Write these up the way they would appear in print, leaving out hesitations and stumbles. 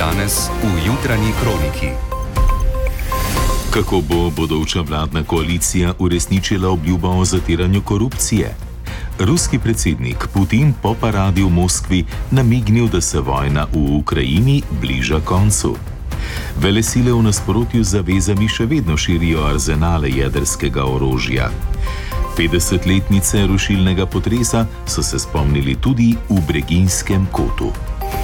Danes v jutranji kroniki. Kako bo bodoča vladna koalicija uresničila obljubo o zatiranju korupcije? Ruski predsednik Putin po paradi v Moskvi namignil, da se vojna v Ukrajini bliža koncu. Velesile v nasprotju z zavezami še vedno širijo arzenale jedrskega orožja. 50-letnice rušilnega potresa so se spomnili tudi v Breginjskem kotu.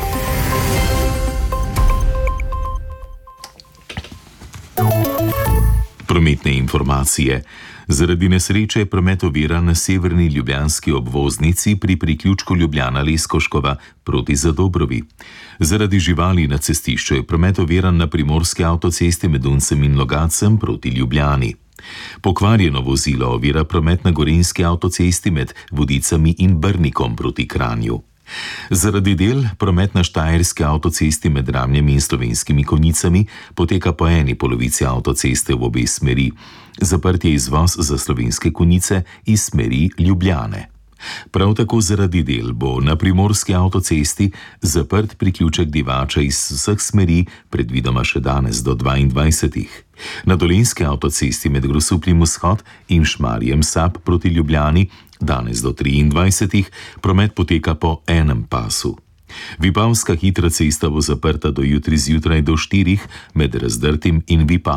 Prometne informacije. Zaradi nesreče je promet oviran na severni ljubljanski obvoznici pri priključku Ljubljana-Leskoškova proti Zadobrovi. Zaradi živali na cestišču je promet oviran na primorski avtocesti med Uncem in Logacem proti Ljubljani. Pokvarjeno vozilo ovira promet na gorenjski avtocesti med Vodicami in Brnikom proti Kranju. Zaradi del promet na štajerski avtocesti med Ramnjem in Slovenskimi Konjicami poteka po eni polovici avtoceste v obe smeri. Zaprt je izvoz za Slovenske Konjice iz smeri Ljubljane. Prav tako zaradi del bo na primorski avtocesti zaprt priključek Divača iz vseh smeri, predvidoma še danes do 22. Na dolenjski avtocesti med Grosupljem vzhod in Šmarjem Sap proti Ljubljani danes do 23. promet poteka po enem pasu. Vipavska hitra cesta bo zaprta do jutri zjutraj do 4 med Razdrtim in Vipavskim.